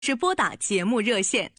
是拨打节目热线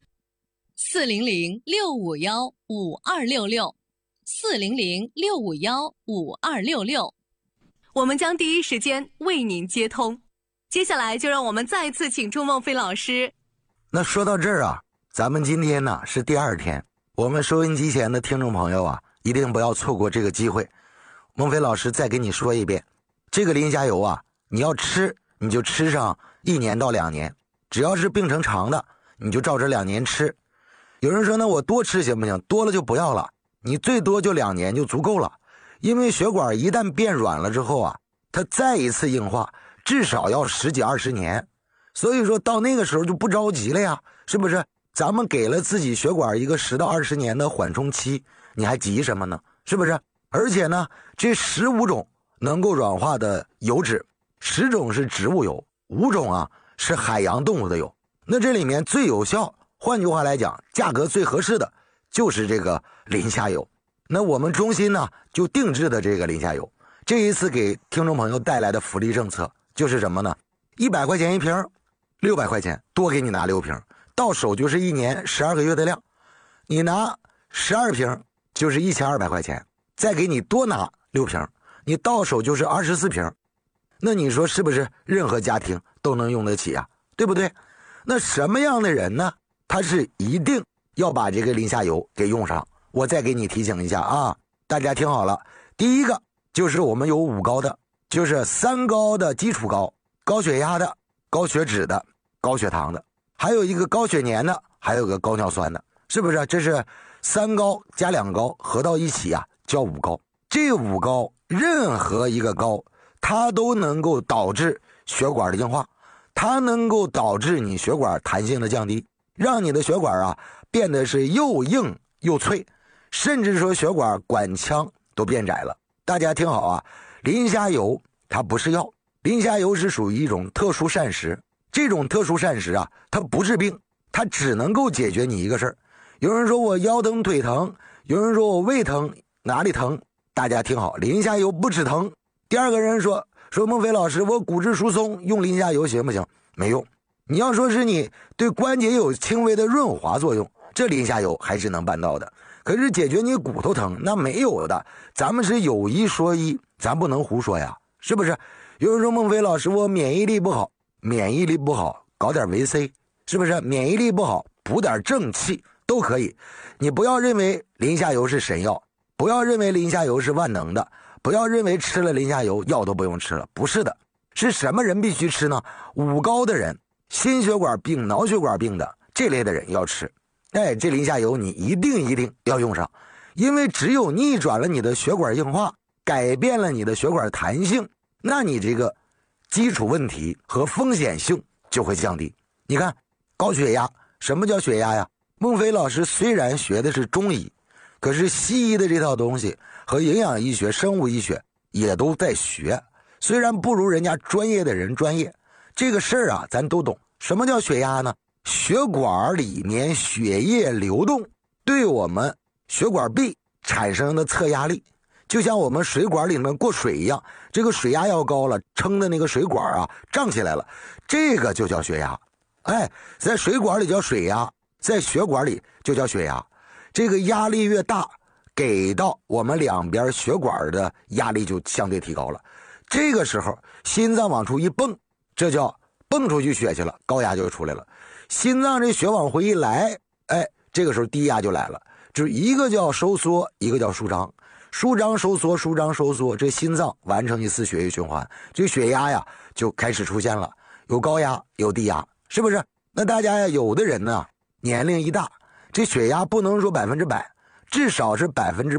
400-651-5266，400-651-5266， 我们将第一时间为您接通。接下来就让我们再次请出孟非老师。 那说到这儿啊，咱们今天呢是第2天，我们收音机前的听众朋友啊，一定不要错过这个机会。孟非老师再给你说一遍，这个磷虾油啊，你要吃你就吃上1年到2年，只要是病程长的，你就照这2年吃。有人说那我多吃行不行？多了就不要了，你最多就2年就足够了。因为血管一旦变软了之后啊，它再一次硬化至少要10几20年，所以说到那个时候就不着急了呀，是不是？咱们给了自己血管一个10到20年的缓冲期，你还急什么呢？是不是？而且呢，这15种能够软化的油脂，10种是植物油，5种啊是海洋动物的油。那这里面最有效，换句话来讲，价格最合适的就是这个磷虾油。那我们中心呢就定制的这个磷虾油，这一次给听众朋友带来的福利政策就是什么呢？100块钱一瓶，600块钱多给你拿6瓶，到手就是1年12个月的量。你拿12瓶就是1200块钱，再给你多拿6瓶，你到手就是24瓶。那你说是不是任何家庭都能用得起啊？对不对？那什么样的人呢？他是一定要把这个磷虾油给用上。我再给你提醒一下啊，大家听好了，第一个就是我们有5高的，就是3高的基础高，高血压的，高血脂的，高血糖的，还有一个高血粘的，还有个高尿酸的，是不是？这是3高加2高合到一起啊，叫5高。这5高任何一个高，它都能够导致血管的硬化，它能够导致你血管弹性的降低，让你的血管啊变得是又硬又脆，甚至说血管管腔都变窄了。大家听好啊，磷虾油它不是药，磷虾油是属于一种特殊膳食。这种特殊膳食啊，它不治病，它只能够解决你一个事儿。有人说我腰疼腿疼，有人说我胃疼哪里疼，大家听好，磷虾油不止疼。第二个人说孟非老师，我骨质疏松用磷虾油行不行？没用。你要说是你对关节有轻微的润滑作用，这磷虾油还是能办到的。可是解决你骨头疼那没有的，咱们是有一说一，咱不能胡说呀，是不是？有人说孟非老师，我免疫力不好，免疫力不好搞点维 C， 是不是？免疫力不好补点正气都可以。你不要认为磷虾油是神药，不要认为磷虾油是万能的，不要认为吃了磷虾油药都不用吃了，不是的。是什么人必须吃呢？5高的人，心血管病脑血管病的这类的人要吃。这磷虾油你一定要用上，因为只有逆转了你的血管硬化，改变了你的血管弹性，那你这个基础问题和风险性就会降低。你看高血压，什么叫血压呀？孟非老师虽然学的是中医，可是西医的这套东西和营养医学生物医学也都在学，虽然不如人家专业的人专业，这个事儿啊咱都懂。什么叫血压呢？血管里面血液流动对我们血管壁产生的测压力，就像我们水管里面过水一样，这个水压要高了，撑的那个水管啊胀起来了，这个就叫血压。在水管里叫水压，在血管里就叫血压。这个压力越大，给到我们两边血管的压力就相对提高了，这个时候心脏往出一蹦，这叫蹦出去血去了，高压就出来了。心脏这血往回一来，这个时候低压就来了，就是一个叫收缩，一个叫舒张，舒张收缩，舒张收缩，这心脏完成一次血液循环，这血压呀就开始出现了，有高压有低压，是不是？那大家呀，有的人呢年龄一大，这血压不能说100%，至少是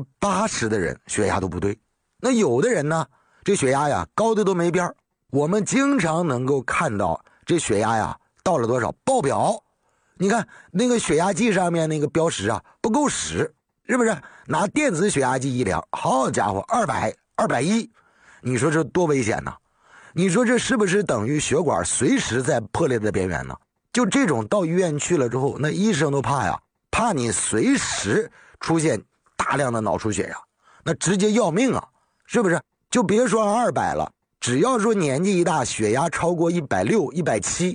80%的人血压都不对。那有的人呢，这血压呀高的都没边儿，我们经常能够看到这血压呀到了多少爆表，你看那个血压计上面那个标识啊不够使，是不是？拿电子血压计一量，好家伙，200、210，你说这多危险呢？你说这是不是等于血管随时在破裂的边缘呢？就这种到医院去了之后，那医生都怕呀，怕你随时出现大量的脑出血呀，那直接要命啊，是不是？就别说200了，只要说年纪一大，血压超过160、170，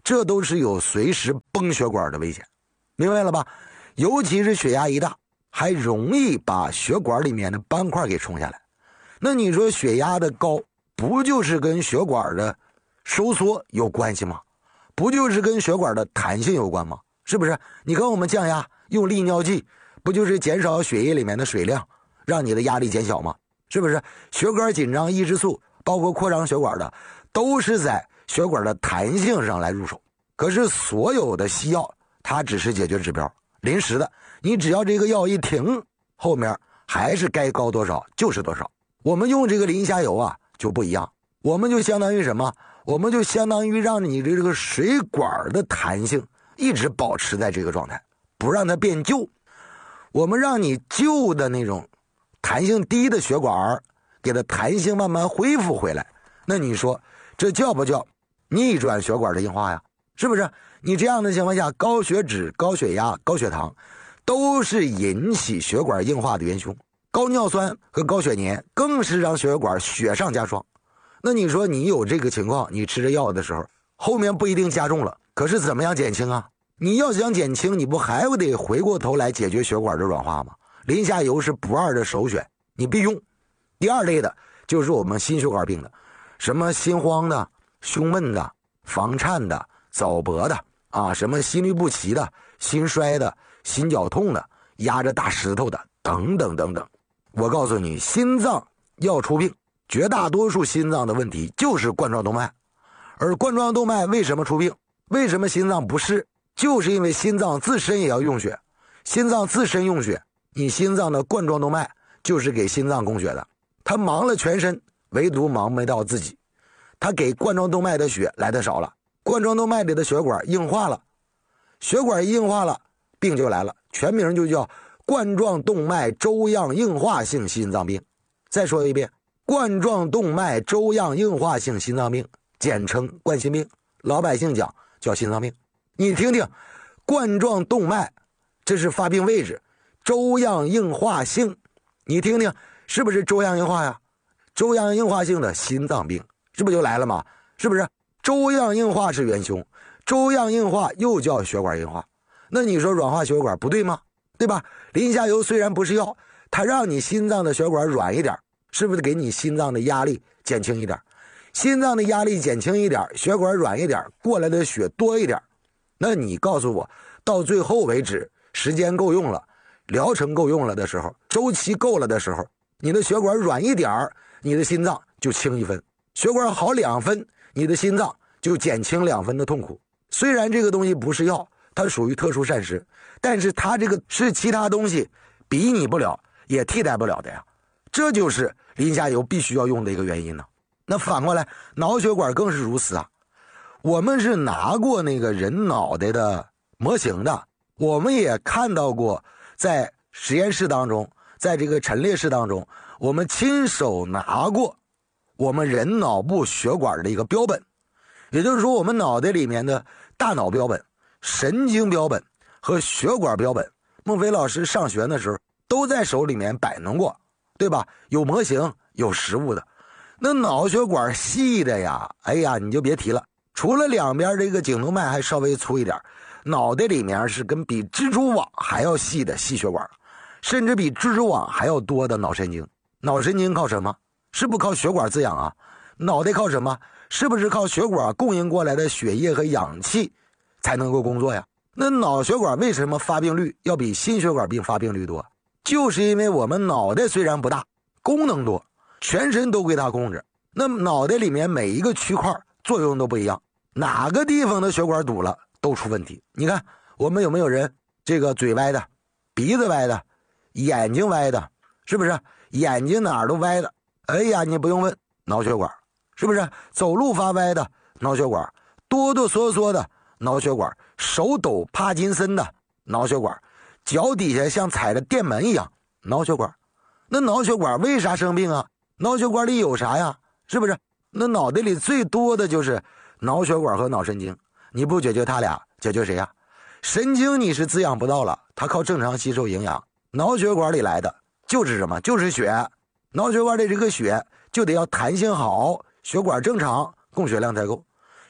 这都是有随时崩血管的危险，明白了吧？尤其是血压一大，还容易把血管里面的斑块给冲下来。那你说血压的高，不就是跟血管的收缩有关系吗？不就是跟血管的弹性有关吗？是不是？你看我们降压用利尿剂，不就是减少血液里面的水量，让你的压力减小吗？是不是？血管紧张抑制素，包括扩张血管的，都是在血管的弹性上来入手。可是所有的西药，它只是解决指标，临时的，你只要这个药一停，后面还是该高多少就是多少。我们用这个磷虾油啊就不一样，我们就相当于什么？我们就相当于让你这个水管的弹性一直保持在这个状态，不让它变旧。我们让你旧的那种弹性低的血管给它弹性慢慢恢复回来。那你说这叫不叫逆转血管的硬化呀？是不是？你这样的情况下，高血脂、高血压、高血糖都是引起血管硬化的元凶，高尿酸和高血粘更是让血管雪上加霜。那你说你有这个情况，你吃着药的时候，后面不一定加重了，可是怎么样减轻啊？你要想减轻，你不还得回过头来解决血管的软化吗？磷虾油是不二的首选，你必用。第二类的就是我们心血管病的，什么心慌的、胸闷的、房颤的、早搏的啊，什么心律不齐的、心衰的、心绞痛的、压着大石头的等等等等。我告诉你，心脏要出病，绝大多数心脏的问题就是冠状动脉。而冠状动脉为什么出病？为什么心脏不适？就是因为心脏自身也要用血，心脏自身用血，你心脏的冠状动脉就是给心脏供血的，它忙了全身，唯独忙没到自己，它给冠状动脉的血来的少了，冠状动脉里的血管硬化了，血管硬化了，病就来了，全名就叫冠状动脉粥样硬化性心脏病。再说一遍，冠状动脉粥样硬化性心脏病，简称冠心病，老百姓讲叫心脏病。你听听，冠状动脉这是发病位置，粥样硬化性，你听听是不是粥样硬化呀？粥样硬化性的心脏病是不是就来了吗？是不是？粥样硬化是元凶，粥样硬化又叫血管硬化，那你说软化血管不对吗？对吧？磷虾油虽然不是药，它让你心脏的血管软一点，是不是给你心脏的压力减轻一点？心脏的压力减轻一点，血管软一点，过来的血多一点。那你告诉我，到最后为止，时间够用了，疗程够用了的时候，周期够了的时候，你的血管软一点，你的心脏就轻1分；血管好2分，你的心脏就减轻2分的痛苦。虽然这个东西不是药，它属于特殊膳食，但是它这个是其他东西比拟不了，也替代不了的呀。这就是磷虾油必须要用的一个原因呢。那反过来，脑血管更是如此啊。我们是拿过那个人脑袋的模型的，我们也看到过在实验室当中，在这个陈列室当中，我们亲手拿过我们人脑部血管的一个标本，也就是说我们脑袋里面的大脑标本、神经标本和血管标本，孟非老师上学的时候都在手里面摆弄过，对吧？有模型有实物的。那脑血管细的呀，哎呀你就别提了，除了两边这个颈动脉还稍微粗一点，脑袋里面是跟比蜘蛛网还要细的细血管，甚至比蜘蛛网还要多的脑神经。脑神经靠什么？是不靠血管滋养啊？脑袋靠什么？是不是靠血管供应过来的血液和氧气才能够工作呀？那脑血管为什么发病率要比心血管病发病率多？就是因为我们脑袋虽然不大，功能多，全身都归它控制。那脑袋里面每一个区块作用都不一样，哪个地方的血管堵了都出问题。你看我们有没有人这个嘴歪的，鼻子歪的，眼睛歪的，是不是？眼睛哪儿都歪的，哎呀你不用问，脑血管，是不是？走路发歪的脑血管，哆哆嗦嗦的脑血管，手抖帕金森的脑血管，脚底下像踩着电门一样脑血管。那脑血管为啥生病啊？脑血管里有啥呀？是不是？那脑袋里最多的就是脑血管和脑神经，你不解决它俩，解决谁呀？神经你是滋养不到了，它靠正常吸收营养，脑血管里来的就是什么？就是血。脑血管里这个血就得要弹性好，血管正常，供血量才够。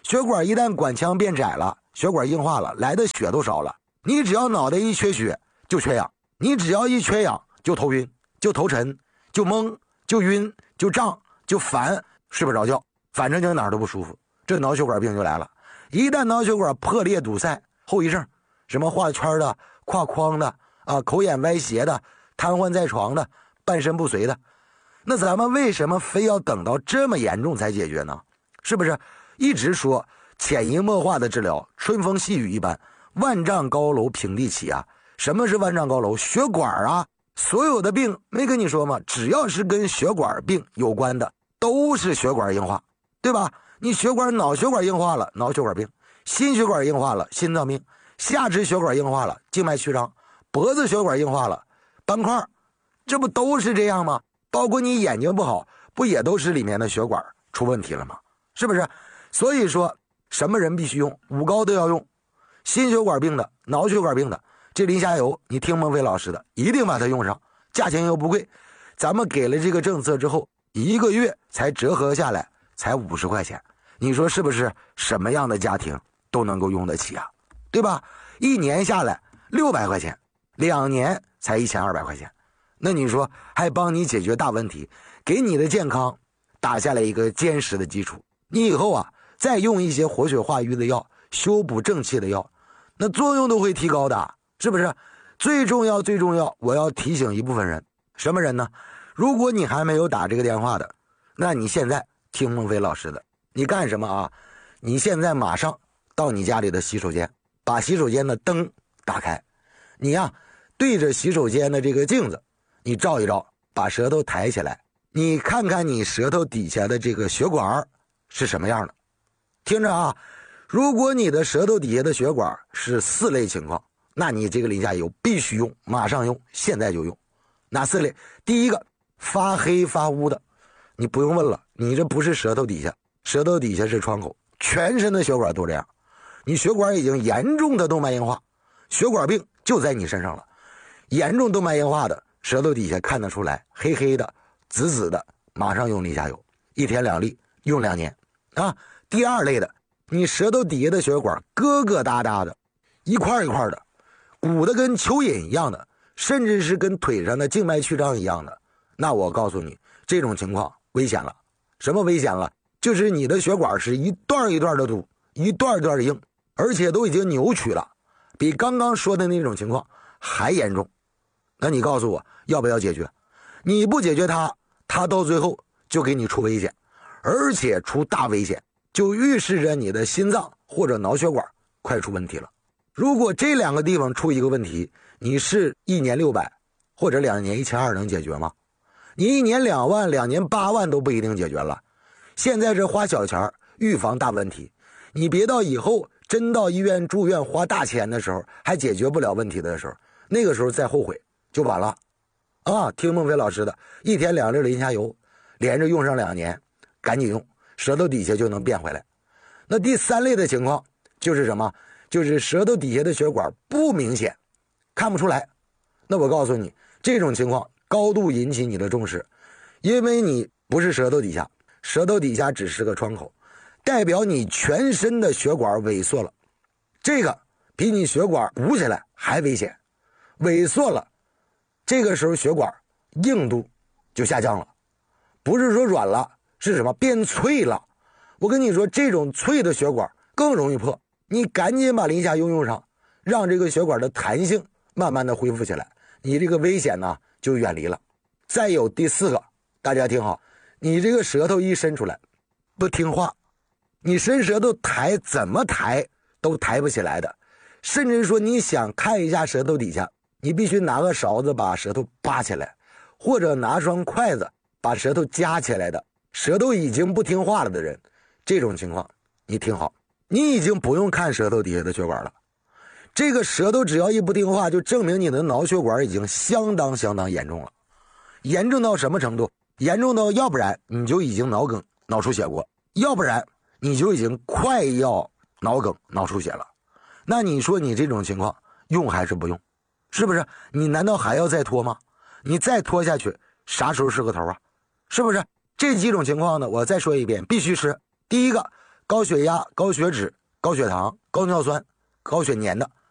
血管一旦管腔变窄了，血管硬化了，来的血都少了。你只要脑袋一缺血就缺氧，你只要一缺氧就头晕，就头沉，就懵，就晕，就胀，就烦，睡不着觉，反正就哪儿都不舒服，这脑血管病就来了。一旦脑血管破裂堵塞，后遗症什么画圈的、跨框的口眼歪斜的、瘫痪在床的、半身不遂的，那咱们为什么非要等到这么严重才解决呢？是不是一直说潜移默化的治疗，春风细雨一般，万丈高楼平地起啊？什么是万丈高楼？血管啊，所有的病没跟你说吗？只要是跟血管病有关的，都是血管硬化，对吧？你脑血管硬化了，脑血管病；心血管硬化了，心脏病；下肢血管硬化了，静脉曲张；脖子血管硬化了，斑块，这不都是这样吗？包括你眼睛不好，不也都是里面的血管出问题了吗？是不是？所以说什么人必须用，5高都要用。心血管病的、脑血管病的，这磷虾油你听孟非老师的，一定把它用上，价钱又不贵。咱们给了这个政策之后，1个月才折合下来才50块钱，你说是不是什么样的家庭都能够用得起啊？对吧？1年下来600块钱，2年才1200块钱，那你说还帮你解决大问题，给你的健康打下来一个坚实的基础。你以后再用一些活血化瘀的药、修补正气的药，那作用都会提高的，是不是？最重要，我要提醒一部分人，什么人呢？如果你还没有打这个电话的，那你现在听孟非老师的，你干什么啊？你现在马上到你家里的洗手间，把洗手间的灯打开，你对着洗手间的这个镜子，你照一照，把舌头抬起来，你看看你舌头底下的这个血管是什么样的。听着如果你的舌头底下的血管是4类情况，那你这个磷虾油必须用，马上用，现在就用。哪4类？第一个，发黑发乌的，你不用问了，你这不是舌头底下，舌头底下是窗口，全身的血管都这样，你血管已经严重的动脉硬化，血管病就在你身上了。严重动脉硬化的，舌头底下看得出来，黑黑的、紫紫的，马上用磷虾油，1天2粒，用2年第二类的，你舌头底下的血管疙疙瘩瘩的，一块一块的，鼓的跟蚯蚓一样的，甚至是跟腿上的静脉曲张一样的，那我告诉你，这种情况危险了。什么危险了？就是你的血管是一段一段的堵，一段一段的硬，而且都已经扭曲了，比刚刚说的那种情况还严重。那你告诉我要不要解决？你不解决它到最后就给你出危险，而且出大危险，就预示着你的心脏或者脑血管快出问题了。如果这2个地方出一个问题，你是1年600或者2年1200能解决吗？你1年2万、2年8万都不一定解决了。现在这花小钱预防大问题，你别到以后真到医院住院花大钱的时候还解决不了问题的时候，那个时候再后悔就晚了听孟非老师的，1天2粒磷虾油，连着用上2年，赶紧用，舌头底下就能变回来。那第3类的情况就是什么？就是舌头底下的血管不明显，看不出来。那我告诉你，这种情况高度引起你的重视，因为你不是舌头底下，舌头底下只是个窗口，代表你全身的血管萎缩了，这个比你血管鼓起来还危险。萎缩了，这个时候血管硬度就下降了，不是说软了，是什么？变脆了。我跟你说，这种脆的血管更容易破，你赶紧把磷虾油用上，让这个血管的弹性慢慢的恢复起来，你这个危险呢就远离了。再有第4个，大家听好，你这个舌头一伸出来不听话，你伸舌头抬怎么抬都抬不起来的，甚至说你想看一下舌头底下，你必须拿个勺子把舌头扒起来，或者拿双筷子把舌头夹起来的，舌头已经不听话了的人，这种情况你听好，你已经不用看舌头底下的血管了。这个舌头只要一不听话，就证明你的脑血管已经相当严重了。严重到什么程度？严重到要不然你就已经脑梗脑出血过，要不然你就已经快要脑梗脑出血了。那你说你这种情况用还是不用？是不是？你难道还要再拖吗？你再拖下去啥时候是个头啊？是不是？这几种情况呢，我再说一遍，必须是：第一个， 高血压、高血脂、高血糖、高尿酸、高血粘的，